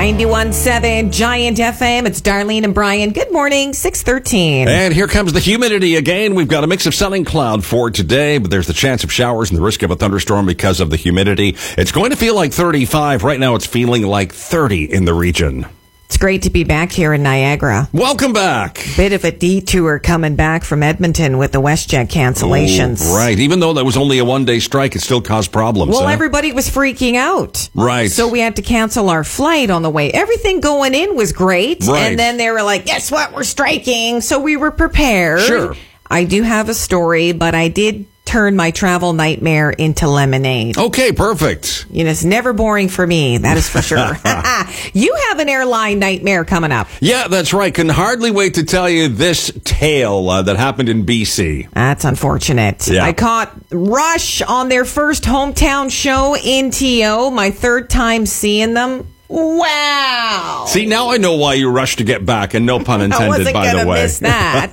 91.7 Giant FM. It's Darlene and Brian. Good morning, 6:13. And here comes the humidity again. We've got a mix of sun and cloud for today, but there's the chance of showers and the risk of a thunderstorm because of the humidity. It's going to feel like 35. Right now it's feeling like 30 in the region. It's great to be back here in Niagara. Welcome back. Bit of a detour coming back from Edmonton with the WestJet cancellations. Oh, right. Even though that was only a one-day strike, it still caused problems. Well, everybody was freaking out. Right. So we had to cancel our flight on the way. Everything going in was great. Right. And then they were like, guess what? We're striking. So we were prepared. Sure. I do have a story, but I did turn my travel nightmare into lemonade. Okay, perfect. You know, it's never boring for me, that is for sure. You have an airline nightmare coming up. Yeah, that's right. Can hardly wait to tell you this tale that happened in BC. That's unfortunate. Yeah. I caught Rush on their first hometown show in TO, my third time seeing them. Wow. See, now I know why you rushed to get back, and no pun intended, I wasn't by the gonna way. miss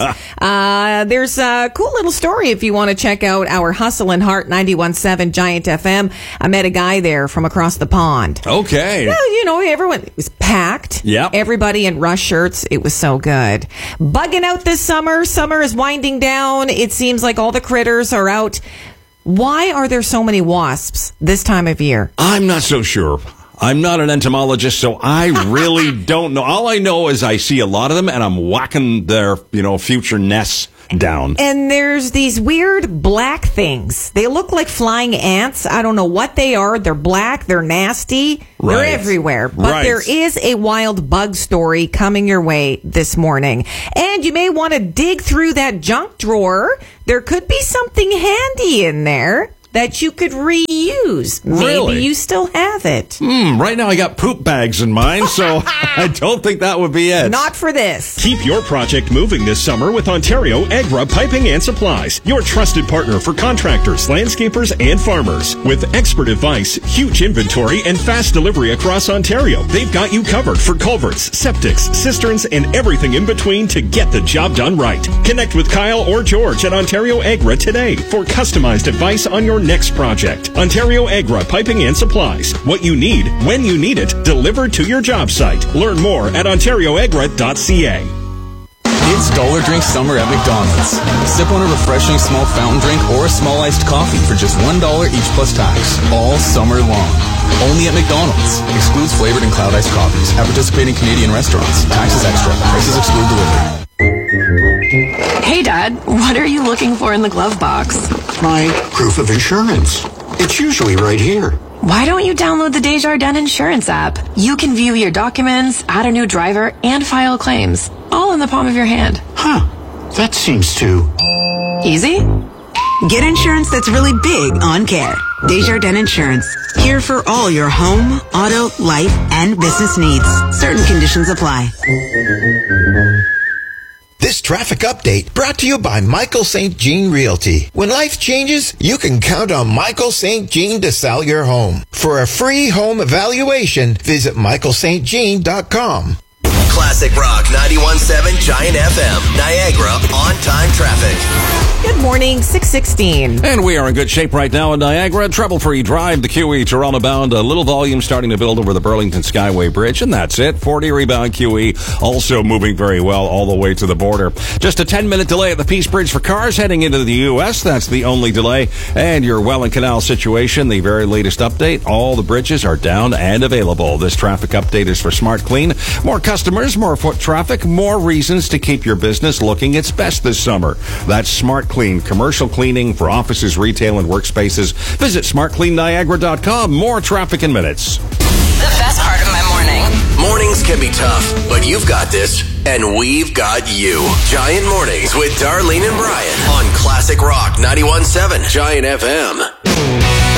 that. There's a cool little story if you want to check out our Hustle and Heart 91.7 Giant FM. I met a guy there from across the pond. Okay. Well, you know, everyone it was packed. Yep. Everybody in Rush shirts. It was so good. Bugging out this summer. Summer is winding down. It seems like all the critters are out. Why are there so many wasps this time of year? I'm not so sure. I'm not an entomologist, so I really don't know. All I know is I see a lot of them, and I'm whacking their, future nests down. And there's these weird black things. They look like flying ants. I don't know what they are. They're black. They're nasty. Right. They're everywhere. But Right. there is a wild bug story coming your way this morning. And you may want to dig through that junk drawer. There could be something handy in there that you could reuse. Really? Maybe you still have it. Right now I got poop bags in mine, so I don't think that would be it. Not for this. Keep your project moving this summer with Ontario Agra Piping and Supplies, your trusted partner for contractors, landscapers, and farmers. With expert advice, huge inventory, and fast delivery across Ontario, they've got you covered for culverts, septics, cisterns, and everything in between to get the job done right. Connect with Kyle or George at Ontario Agra today for customized advice on your next project. Ontario Agra Piping and Supplies. What you need, when you need it, delivered to your job site. Learn more at ontarioagra.ca. It's Dollar Drink Summer at McDonald's. Sip on a refreshing small fountain drink or a small iced coffee for just $1 each plus tax, all summer long. Only at McDonald's. Excludes flavored and cloud iced coffees. At participating Canadian restaurants. Taxes extra. Prices exclude delivery. Hey, Dad, what are you looking for in the glove box? My proof of insurance. It's usually right here. Why don't you download the Desjardins Insurance app? You can view your documents, add a new driver, and file claims, all in the palm of your hand. Huh. That seems too Easy? Get insurance that's really big on care. Desjardins Insurance. Here for all your home, auto, life, and business needs. Certain conditions apply. This traffic update brought to you by Michael St. Jean Realty. When life changes, you can count on Michael St. Jean to sell your home. For a free home evaluation, visit michaelstjean.com. Classic Rock 91.7 Giant FM. Niagara on-time traffic. Good morning, 6:16. And we are in good shape right now in Niagara. Trouble-free drive, the QE Toronto bound. A little volume starting to build over the Burlington Skyway Bridge, and that's it. 40 rebound QE also moving very well all the way to the border. Just a 10-minute delay at the Peace Bridge for cars heading into the U.S. That's the only delay. And your Welland Canal situation, the very latest update. All the bridges are down and available. This traffic update is for Smart Clean. More customers, more foot traffic, more reasons to keep your business looking its best this summer. That's Smart Clean, commercial cleaning for offices, retail, and workspaces. Visit smartcleanniagara.com. More traffic in minutes. The best part of my morning. Mornings can be tough, but you've got this, and we've got you. Giant Mornings with Darlene and Brian on Classic Rock 91.7 Giant FM.